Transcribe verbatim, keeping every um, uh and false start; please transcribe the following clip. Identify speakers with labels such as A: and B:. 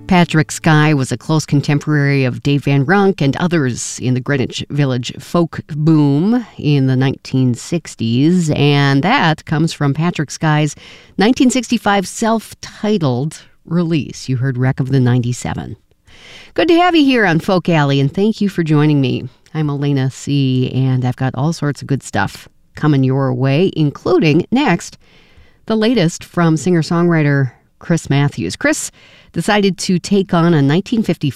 A: Patrick Sky was a close contemporary of Dave Van Ronk and others in the Greenwich Village folk boom in the nineteen sixties, and that comes from Patrick Sky's nineteen sixty-five self-titled release. You heard Wreck of the ninety-seven. Good to have you here on Folk Alley, and thank you for joining me. I'm Elena C., and I've got all sorts of good stuff coming your way, including next, the latest from singer-songwriter Chris Matthews. Chris decided to take on a nineteen fifty-four